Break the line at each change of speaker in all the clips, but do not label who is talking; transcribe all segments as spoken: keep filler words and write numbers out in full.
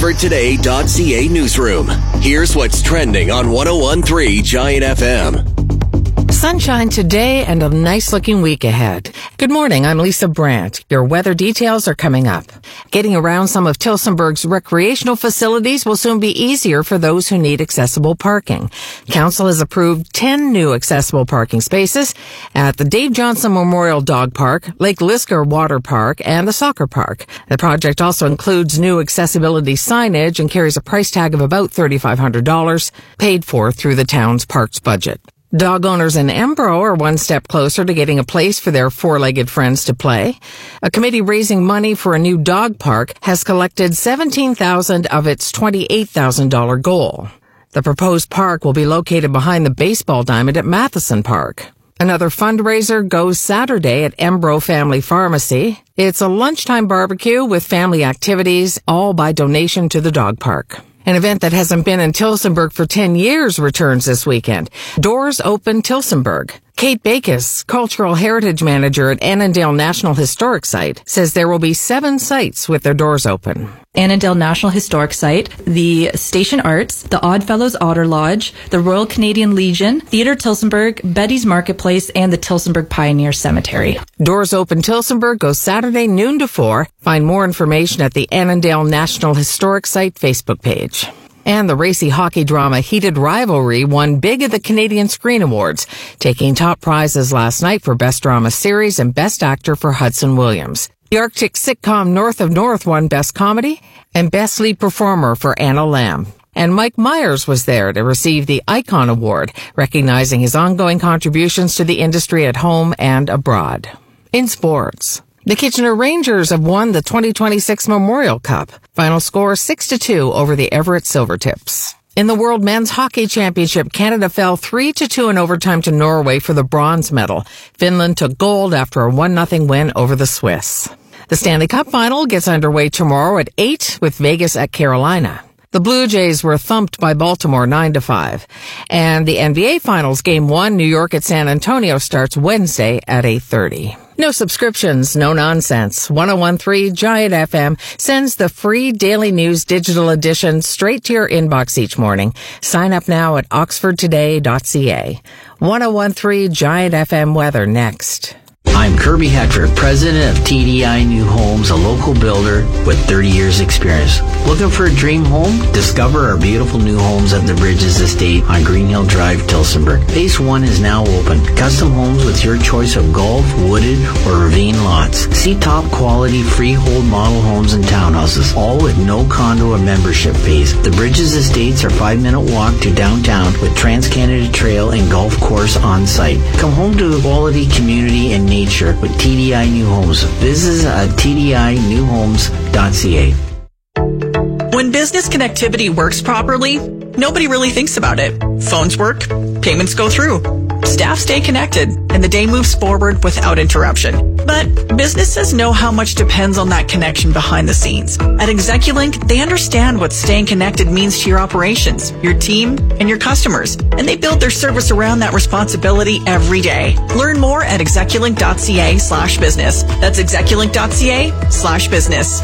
Oxford Today dot C A newsroom. Here's what's trending on one oh one point three Giant F M.
Sunshine today and a nice-looking week ahead. Good morning, I'm Lisa Brandt. Your weather details are coming up. Getting around some of Tillsonburg's recreational facilities will soon be easier for those who need accessible parking. Council has approved ten new accessible parking spaces at the Dave Johnson Memorial Dog Park, Lake Lisker Water Park, and the Soccer Park. The project also includes new accessibility signage and carries a price tag of about three thousand five hundred dollars, paid for through the town's parks budget. Dog owners in Embro are one step closer to getting a place for their four-legged friends to play. A committee raising money for a new dog park has collected seventeen thousand dollars of its twenty-eight thousand dollars goal. The proposed park will be located behind the baseball diamond at Matheson Park. Another fundraiser goes Saturday at Embro Family Pharmacy. It's a lunchtime barbecue with family activities, all by donation to the dog park. An event that hasn't been in Tillsonburg for ten years returns this weekend. Doors Open Tillsonburg. Kate Bakis, Cultural Heritage Manager at Annandale National Historic Site, says there will be seven sites with their doors open.
Annandale National Historic Site, the Station Arts, the Oddfellows Otter Lodge, the Royal Canadian Legion, Theatre Tillsonburg, Betty's Marketplace, and the Tillsonburg Pioneer Cemetery.
Doors Open Tillsonburg goes Saturday noon to four. Find more information at the Annandale National Historic Site Facebook page. And the racy hockey drama Heated Rivalry won big at the Canadian Screen Awards, taking top prizes last night for Best Drama Series and Best Actor for Hudson Williams. The Arctic sitcom North of North won Best Comedy and Best Lead Performer for Anna Lamb. And Mike Myers was there to receive the Icon Award, recognizing his ongoing contributions to the industry at home and abroad. In sports, the Kitchener Rangers have won the twenty twenty-six Memorial Cup. Final score six to two over the Everett Silvertips. In the World Men's Hockey Championship, Canada fell three to two in overtime to Norway for the bronze medal. Finland took gold after a one nothing win over the Swiss. The Stanley Cup final gets underway tomorrow at eight with Vegas at Carolina. The Blue Jays were thumped by Baltimore nine to five. And the N B A Finals Game one, New York at San Antonio, starts Wednesday at eight thirty. No subscriptions, no nonsense. one oh one point three Giant F M sends the free Daily News digital edition straight to your inbox each morning. Sign up now at Oxford Today dot C A. one oh one point three Giant F M weather next.
I'm Kirby Heckford, president of T D I New Homes, a local builder with thirty years experience. Looking for a dream home? Discover our beautiful new homes at the Bridges Estate on Green Hill Drive, Tillsonburg. Phase one is now open. Custom homes with your choice of golf, wooded, or ravine lots. See top quality freehold model homes and townhouses, all with no condo or membership fees. The Bridges Estates are five minute walk to downtown with Trans-Canada Trail and golf course on site. Come home to quality community and nature with T D I New Homes. Visit us at T D I new homes dot C A.
When business connectivity works properly, nobody really thinks about it. Phones work, payments go through, staff stay connected, and the day moves forward without interruption. But businesses know how much depends on that connection behind the scenes. At Execulink, they understand what staying connected means to your operations, your team, and your customers, and they build their service around that responsibility every day. Learn more at Execulink dot C A slash business. That's Execulink dot C A slash business.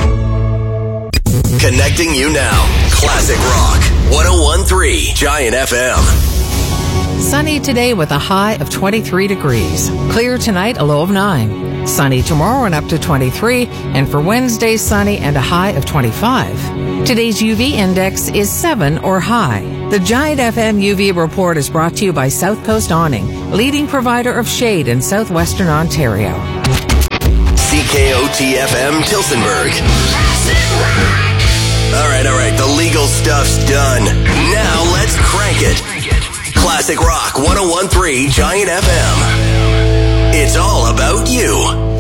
Connecting you now. Classic Rock. one oh one point three Giant F M.
Sunny today with a high of twenty-three degrees. Clear tonight, a low of nine. Sunny tomorrow and up to twenty-three. And for Wednesday, sunny and a high of twenty-five. Today's U V index is seven or high. The Giant F M U V report is brought to you by South Coast Awning, leading provider of shade in southwestern Ontario.
C K O T F M Tillsonburg. All right, all right, the legal stuff's done. Now let's crank it. Classic Rock one oh one point three Giant F M. It's all about you.